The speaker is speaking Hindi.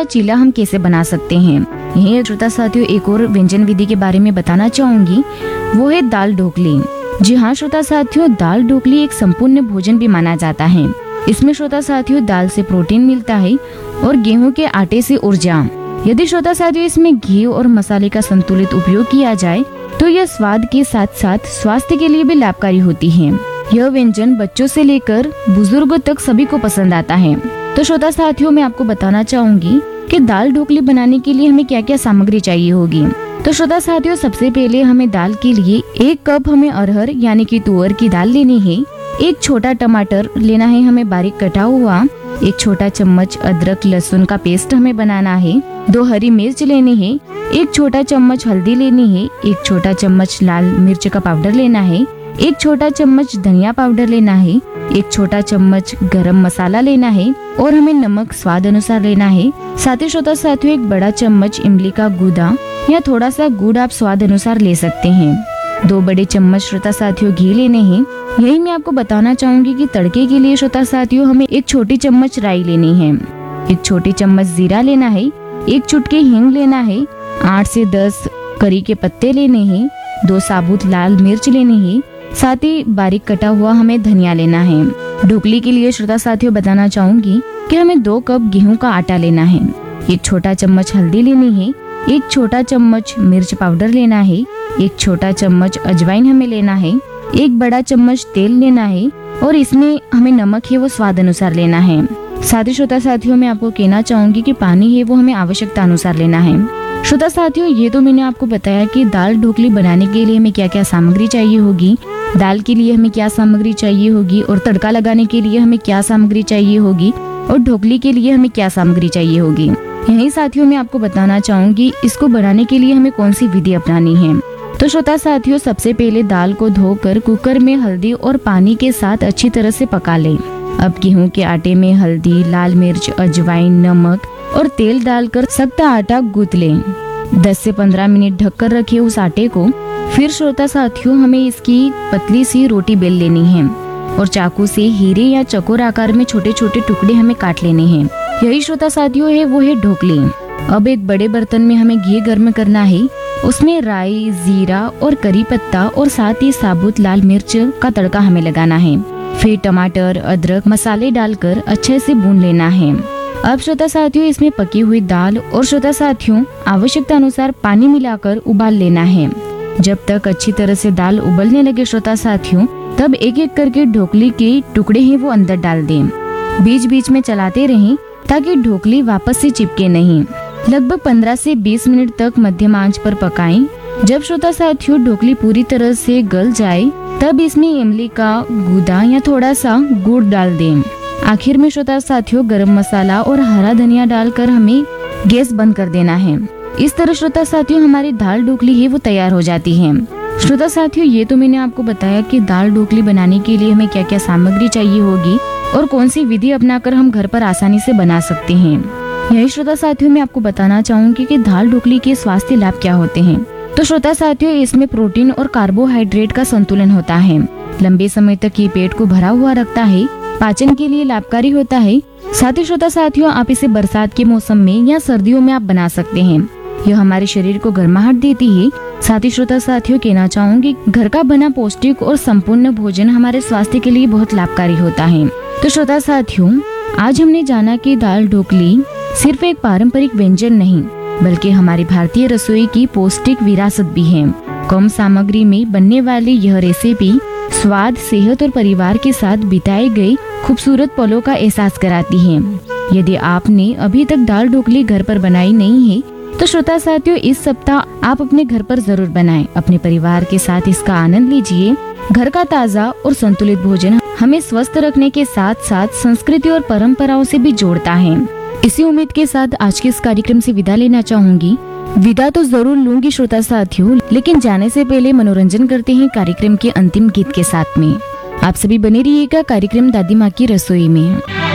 का चीला हम कैसे बना सकते हैं। यही श्रोता साथियों एक और व्यंजन विधि के बारे में बताना चाहूंगी, वो है दाल ढोकली। जी हाँ श्रोता साथियों, दाल ढोकली एक संपूर्ण भोजन भी माना जाता है। इसमें श्रोता साथियों दाल से प्रोटीन मिलता है और गेहूं के आटे से ऊर्जा। यदि श्रोता साथियों इसमें घी और मसाले का संतुलित उपयोग किया जाए तो यह स्वाद के साथ साथ स्वास्थ्य के लिए भी लाभकारी होती है। यह व्यंजन बच्चों से लेकर बुजुर्गों तक सभी को पसंद आता है। तो श्रोता साथियों मैं आपको बताना चाहूंगी कि दाल ढोकली बनाने के लिए हमें क्या क्या सामग्री चाहिए होगी। तो श्रोता साथियों सबसे पहले हमें दाल के लिए 1 कप हमें अरहर यानी कि तुअर की दाल लेनी है। 1 छोटा टमाटर लेना है हमें बारीक कटा हुआ। 1 छोटा चम्मच अदरक लहसुन का पेस्ट हमें बनाना है। 2 हरी मिर्च लेनी है। 1 छोटा चम्मच हल्दी लेनी है। 1 छोटा चम्मच लाल मिर्च का पाउडर लेना है। 1 छोटा चम्मच धनिया पाउडर लेना है। 1 छोटा चम्मच गरम मसाला लेना है और हमें नमक स्वाद अनुसार लेना है। साथ ही श्रोता साथियों 1 बड़ा चम्मच इमली का गूदा या थोड़ा सा गुड़ आप स्वाद अनुसार ले सकते हैं। 2 बड़े चम्मच श्रोता साथियों घी लेने हैं। यही मैं आपको बताना चाहूंगी कि तड़के के लिए श्रोता साथियों हमें 1 छोटी चम्मच राई लेनी है। 1 छोटी चम्मच जीरा लेना है। 1 चुटकी हींग लेना है। 8 से 10 करी के पत्ते लेने हैं। 2 साबुत लाल मिर्च लेनी है। साथ ही बारीक कटा हुआ हमें धनिया लेना है। ढोकली के लिए श्रोता साथियों बताना चाहूंगी कि हमें 2 कप गेहूं का आटा लेना है। 1 छोटा चम्मच हल्दी लेनी है। 1 छोटा चम्मच मिर्च पाउडर लेना है। 1 छोटा चम्मच अजवाइन हमें लेना है। 1 बड़ा चम्मच तेल लेना है और इसमें हमें नमक है वो स्वाद अनुसार लेना है। साथ ही श्रोता साथियों मैं आपको कहना चाहूंगी कि पानी है वो हमें आवश्यकता अनुसार लेना है। श्रोता साथियों ये तो मैंने आपको बताया कि दाल ढोकली बनाने के लिए हमें क्या क्या सामग्री चाहिए होगी, दाल के लिए हमें क्या सामग्री चाहिए होगी और तड़का लगाने के लिए हमें क्या सामग्री चाहिए होगी और ढोकली के लिए हमें क्या सामग्री चाहिए होगी। यही साथियों मैं आपको बताना चाहूंगी इसको बनाने के लिए हमें कौन सी विधि अपनानी है। तो श्रोता साथियों सबसे पहले दाल को धोकर कुकर में हल्दी और पानी के साथ अच्छी तरह से पका लें। अब गेहूं के आटे में हल्दी, लाल मिर्च, अजवाइन, नमक और तेल डालकर सख्त आटा गूंथ लें। 10 से 15 मिनट ढककर रखिए उस आटे को। फिर श्रोता साथियों हमें इसकी पतली सी रोटी बेल लेनी है और चाकू से हीरे या चकोर आकार में छोटे छोटे टुकड़े हमें काट लेने हैं। यही श्रोता साथियों है वो है ढोकली। अब एक बड़े बर्तन में हमें घी गर्म करना है। उसमें राई, जीरा और करी पत्ता और साथ ही साबुत लाल मिर्च का तड़का हमें लगाना है। फिर टमाटर, अदरक, मसाले डालकर अच्छे से भून लेना है। अब श्रोता साथियों इसमें पकी हुई दाल और श्रोता साथियों आवश्यकता अनुसार पानी मिलाकर उबाल लेना है। जब तक अच्छी तरह से दाल उबलने लगे श्रोता साथियों तब एक एक करके ढोकली के टुकड़े हैं वो अंदर डाल दें। बीच बीच में चलाते रहें ताकि ढोकली वापस से चिपके नहीं। लगभग 15 से 20 मिनट तक मध्यम आंच पर पकाएं। जब श्रोता साथियों ढोकली पूरी तरह से गल जाए तब इसमें इमली का गूदा या थोड़ा सा गुड़ डाल दें। आखिर में श्रोता साथियों गरम मसाला और हरा धनिया डालकर हमें गैस बंद कर देना है। इस तरह श्रोता साथियों हमारी दाल ढोकली है वो तैयार हो जाती है। श्रोता साथियों ये तो मैंने आपको बताया कि दाल ढोकली बनाने के लिए हमें क्या क्या सामग्री चाहिए होगी और कौन सी विधि अपनाकर हम घर पर आसानी से बना सकते हैं। यही श्रोता साथियों मैं आपको बताना चाहूंगी कि दाल ढोकली के स्वास्थ्य लाभ क्या होते हैं। तो श्रोता साथियों इसमें प्रोटीन और कार्बोहाइड्रेट का संतुलन होता है। लंबे समय तक ये पेट को भरा हुआ रखता है, पाचन के लिए लाभकारी होता है। साथ ही श्रोता साथियों आप इसे बरसात के मौसम में या सर्दियों में आप बना सकते हैं। यह हमारे शरीर को गर्माहट देती है। साथ ही श्रोता साथियों कहना चाहूंगी घर का बना पौष्टिक और संपूर्ण भोजन हमारे स्वास्थ्य के लिए बहुत लाभकारी होता है। तो श्रोता साथियों आज हमने जाना कि दाल ढोकली सिर्फ एक पारंपरिक व्यंजन नहीं बल्कि हमारी भारतीय रसोई की पौष्टिक विरासत भी है। कम सामग्री में बनने वाली यह रेसिपी स्वाद, सेहत और परिवार के साथ बिताए गए खूबसूरत पलों का एहसास कराती है। यदि आपने अभी तक दाल ढोकली घर पर बनाई नहीं है तो श्रोता साथियों इस सप्ताह आप अपने घर पर जरूर बनाएं। अपने परिवार के साथ इसका आनंद लीजिए। घर का ताज़ा और संतुलित भोजन हमें स्वस्थ रखने के साथ साथ संस्कृति और परंपराओं से भी जोड़ता है। इसी उम्मीद के साथ आज के इस कार्यक्रम से विदा लेना चाहूंगी। विदा तो जरूर लूंगी श्रोता साथियों, लेकिन जाने से पहले मनोरंजन करते हैं कार्यक्रम के अंतिम गीत के साथ में। आप सभी बने रहिएगा कार्यक्रम दादी माँ की रसोई में।